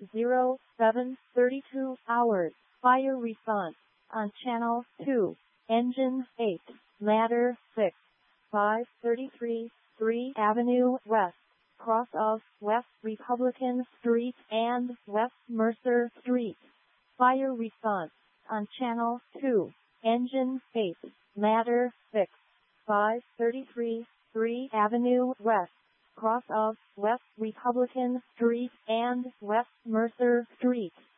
07:32 hours. Fire response on Channel 2. Engine 8, Ladder 6, 533, 3 Avenue West, cross of West Republican Street and West Mercer Street. Fire response on Channel 2. Engine 8, Ladder 6, 533, 3 Avenue West, cross of West Republican Street and West Mercer Street.